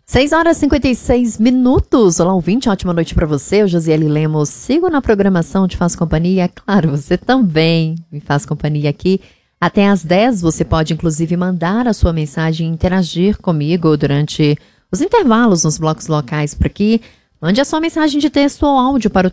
6h56. Olá, ouvinte, ótima noite para você. Eu, Josiele Lemos, sigo na programação, te faço companhia. Claro, você também me faz companhia aqui. Até às 10 você pode, inclusive, mandar a sua mensagem e interagir comigo durante os intervalos nos blocos locais por aqui. Mande a sua mensagem de texto ou áudio para o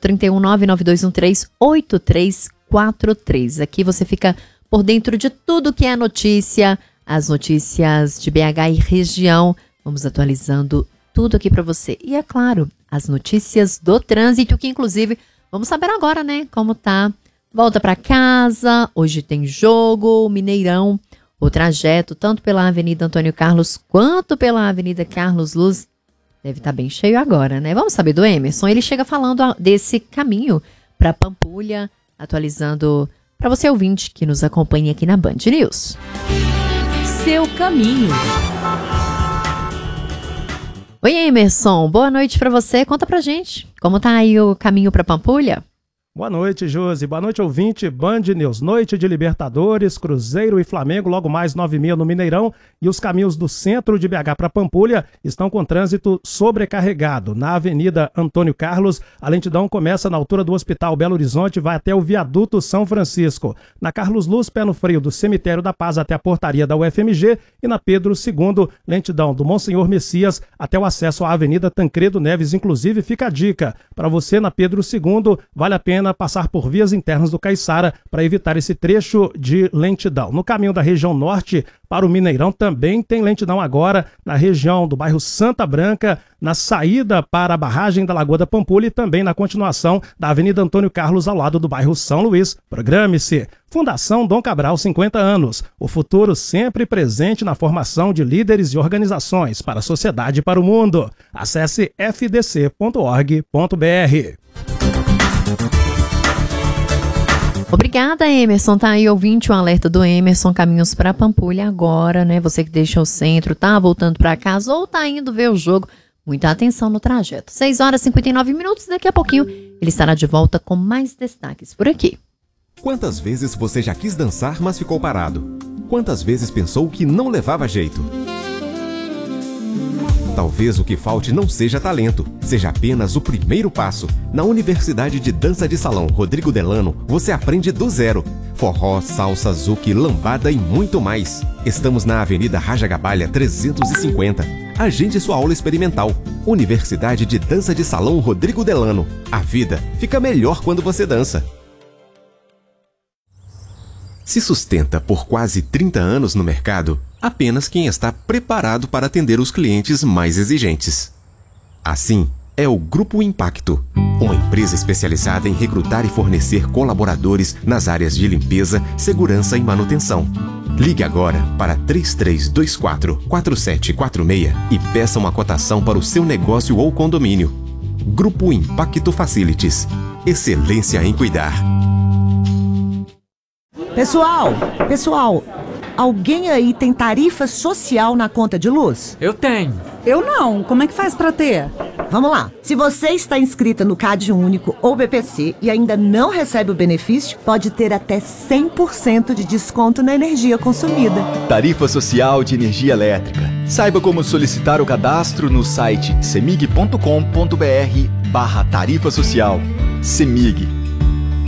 31992138343. Aqui você fica por dentro de tudo que é notícia, as notícias de BH e região. Vamos atualizando tudo aqui para você. E é claro, as notícias do trânsito, que inclusive vamos saber agora, né? Como tá. Volta para casa, hoje tem jogo, Mineirão, o trajeto tanto pela Avenida Antônio Carlos quanto pela Avenida Carlos Luz deve estar bem cheio agora, né? Vamos saber do Emerson. Ele chega falando desse caminho para Pampulha, atualizando para você ouvinte que nos acompanha aqui na Band News. Seu caminho. Oi, Emerson, boa noite para você. Conta pra gente, como tá aí o caminho para Pampulha? Boa noite, Josi. Boa noite, ouvinte. Band News. Noite de Libertadores, Cruzeiro e Flamengo, logo mais 9h30 no Mineirão. E os caminhos do centro de BH para Pampulha estão com trânsito sobrecarregado. Na Avenida Antônio Carlos, a lentidão começa na altura do Hospital Belo Horizonte e vai até o Viaduto São Francisco. Na Carlos Luz, pé no freio do Cemitério da Paz até a portaria da UFMG. E na Pedro II, lentidão do Monsenhor Messias até o acesso à Avenida Tancredo Neves. Inclusive, fica a dica para você na Pedro II, vale a pena passar por vias internas do Caiçara para evitar esse trecho de lentidão. No caminho da região norte para o Mineirão também tem lentidão agora na região do bairro Santa Branca, na saída para a barragem da Lagoa da Pampulha e também na continuação da Avenida Antônio Carlos ao lado do bairro São Luís. Programe-se. Fundação Dom Cabral, 50 anos. O futuro sempre presente na formação de líderes e organizações para a sociedade e para o mundo. Acesse fdc.org.br. Obrigada, Emerson. Tá aí, ouvinte, o alerta do Emerson, caminhos para Pampulha agora, né? Você que deixa o centro, tá voltando para casa ou tá indo ver o jogo. Muita atenção no trajeto. 6h59. Daqui a pouquinho ele estará de volta com mais destaques por aqui. Quantas vezes você já quis dançar, mas ficou parado? Quantas vezes pensou que não levava jeito? Talvez o que falte não seja talento, seja apenas o primeiro passo. Na Universidade de Dança de Salão Rodrigo Delano, você aprende do zero. Forró, salsa, zouk, lambada e muito mais. Estamos na Avenida Raja Gabalha 350. Agende sua aula experimental. Universidade de Dança de Salão Rodrigo Delano. A vida fica melhor quando você dança. Se sustenta por quase 30 anos no mercado, apenas quem está preparado para atender os clientes mais exigentes. Assim, é o Grupo Impacto, uma empresa especializada em recrutar e fornecer colaboradores nas áreas de limpeza, segurança e manutenção. Ligue agora para 3324-4746 e peça uma cotação para o seu negócio ou condomínio. Grupo Impacto Facilities. Excelência em cuidar. Pessoal, alguém aí tem tarifa social na conta de luz? Eu tenho. Eu não. Como é que faz pra ter? Vamos lá. Se você está inscrita no CAD Único ou BPC e ainda não recebe o benefício, pode ter até 100% de desconto na energia consumida. Tarifa Social de Energia Elétrica. Saiba como solicitar o cadastro no site cemig.com.br/tarifa social. Cemig.